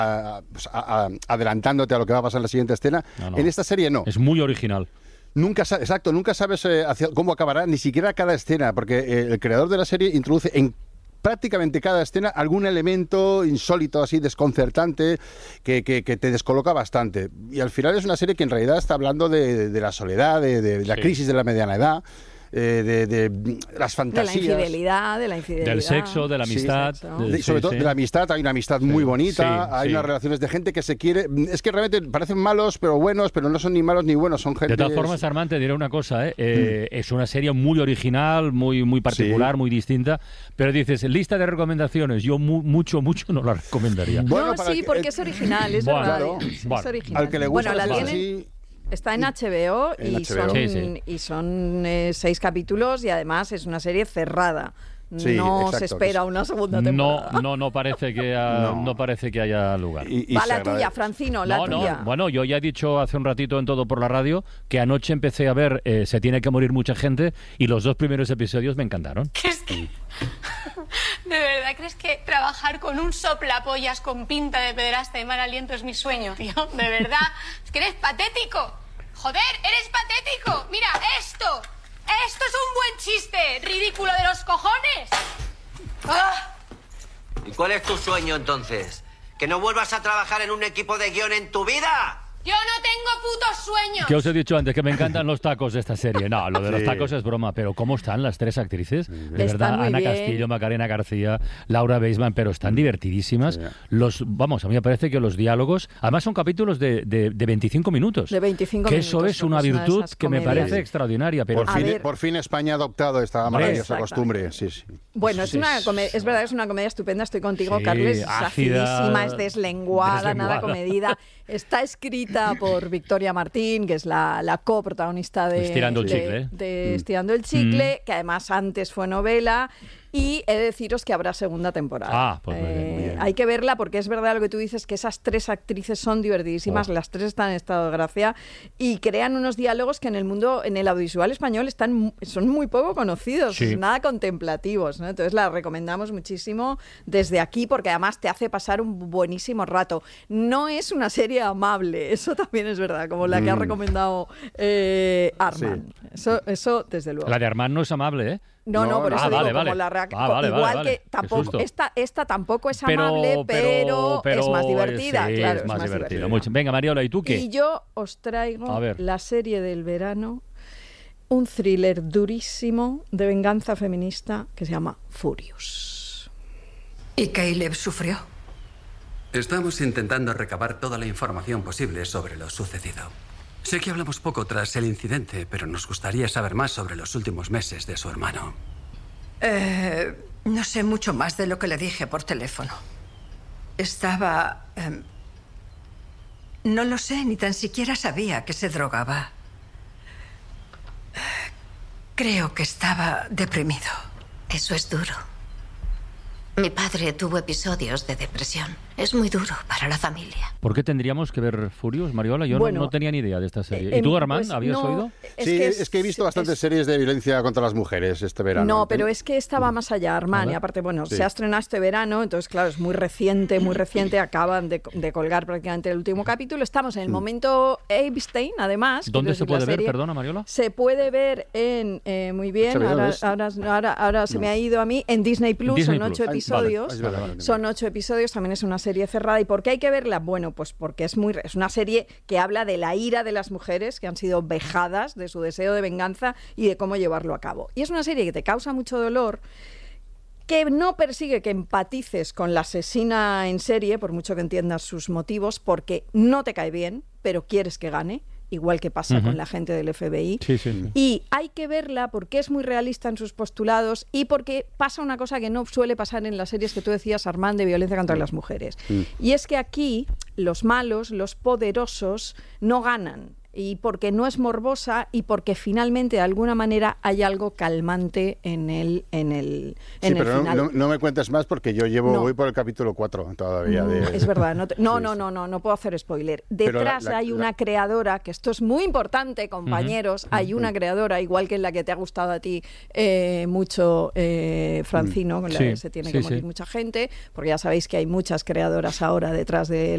adelantándote a lo que va a pasar en la siguiente escena. No. En esta serie no. Es muy original. Nunca sabes cómo acabará, ni siquiera cada escena, porque el creador de la serie introduce en prácticamente cada escena algún elemento insólito, así desconcertante, que te descoloca bastante. Y al final es una serie que en realidad está hablando de la soledad, de la crisis de la mediana edad, de las fantasías. De la infidelidad. Del sexo, de la amistad. Sobre todo de la amistad. Hay una amistad muy bonita, hay unas relaciones de gente que se quiere. Es que realmente parecen malos, pero buenos, pero no son ni malos ni buenos, son gente... De todas formas, Armand, te diré una cosa, es una serie muy original, muy particular, muy distinta, pero dices, lista de recomendaciones, yo mucho no la recomendaría. Bueno, porque es original, es verdad. Claro. Es original. Al que le gusta, la tienen... Está en HBO y son 6 capítulos y además es una serie cerrada. Se espera una segunda temporada. No parece que haya lugar. Va la tuya, Francino, tuya. Bueno, yo ya he dicho hace un ratito en Todo por la Radio que anoche empecé a ver Se tiene que morir mucha gente y los 2 primeros episodios me encantaron. ¿De verdad crees que trabajar con un soplapollas con pinta de pederasta y mal aliento es mi sueño, tío? ¿De verdad? Es que eres patético. ¡Joder, eres patético! ¡Mira, esto! ¡Esto es un buen chiste! ¡Ridículo de los cojones! ¡Ah! ¿Y cuál es tu sueño, entonces? ¿Que no vuelvas a trabajar en un equipo de guión en tu vida? ¡Yo no tengo putos sueños! ¿Qué os he dicho antes? Que me encantan los tacos de esta serie. No, lo de los tacos es broma, pero ¿cómo están las 3 actrices? De verdad, Ana bien. Castillo, Macarena García, Laura Beisman, pero están divertidísimas. Sí. A mí me parece que los diálogos, además son capítulos de 25 minutos. De 25 que minutos. Eso es una virtud que me parece extraordinaria. Pero por fin España ha adoptado esta maravillosa costumbre. Sí. Bueno, es verdad, es una comedia estupenda, estoy contigo, Carles. Es acidísima, es deslenguada, nada comedida. Está escrita por Victoria Martín, que es la coprotagonista de Estirando el Chicle. Estirando el Chicle, que además antes fue novela. Y he de deciros que habrá segunda temporada. Pues muy bien. Hay que verla porque es verdad lo que tú dices, que esas 3 actrices son divertidísimas, las 3 están en estado de gracia y crean unos diálogos que en el audiovisual español son muy poco conocidos, nada contemplativos, ¿no? Entonces la recomendamos muchísimo desde aquí porque además te hace pasar un buenísimo rato. No es una serie amable, eso también es verdad, como la que ha recomendado Armand. Eso desde luego. La de Armand no es amable, ¿eh? No, por eso digo, vale. como la igual que tampoco esta tampoco es amable, pero es más divertida, claro, es más divertida. Venga, Mariola, ¿y tú qué? Y yo os traigo la serie del verano, un thriller durísimo de venganza feminista que se llama Furious. ¿Y Caleb sufrió? Estamos intentando recabar toda la información posible sobre lo sucedido. Sé que hablamos poco tras el incidente, pero nos gustaría saber más sobre los últimos meses de su hermano. No sé mucho más de lo que le dije por teléfono. Estaba... no lo sé, ni tan siquiera sabía que se drogaba. Creo que estaba deprimido. Eso es duro. Mi padre tuvo episodios de depresión. Es muy duro para la familia. ¿Por qué tendríamos que ver Furious, Mariola? Yo no tenía ni idea de esta serie. ¿Y tú, Armand, pues habías oído? Es que he visto bastantes series de violencia contra las mujeres este verano. No, pero es que esta va más allá, Armand. Y aparte, se ha estrenado este verano, entonces, claro, es muy reciente. Acaban de colgar prácticamente el último capítulo. Estamos en el momento Epstein, además. ¿Dónde se puede ver, perdona, Mariola? Se puede ver en... muy bien, ahora se me ha ido a mí. En Disney Plus, son 8 episodios. Son 8 episodios, también es una serie cerrada. ¿Y por qué hay que verla? Bueno, pues porque es una serie que habla de la ira de las mujeres que han sido vejadas, de su deseo de venganza y de cómo llevarlo a cabo. Y es una serie que te causa mucho dolor, que no persigue que empatices con la asesina en serie, por mucho que entiendas sus motivos, porque no te cae bien, pero quieres que gane, igual que pasa con la gente del FBI. Sí. Y hay que verla porque es muy realista en sus postulados y porque pasa una cosa que no suele pasar en las series que tú decías, Armand, de violencia contra las mujeres. Y es que aquí los malos, los poderosos, no ganan. y porque no es morbosa y porque finalmente de alguna manera hay algo calmante en el final. No me cuentes más porque yo voy por el capítulo 4 todavía. Es verdad, no puedo hacer spoiler. Detrás hay una creadora, que esto es muy importante, compañeros, hay una creadora, igual que en la que te ha gustado a ti mucho, Francino, con la que se tiene que morir mucha gente, porque ya sabéis que hay muchas creadoras ahora detrás de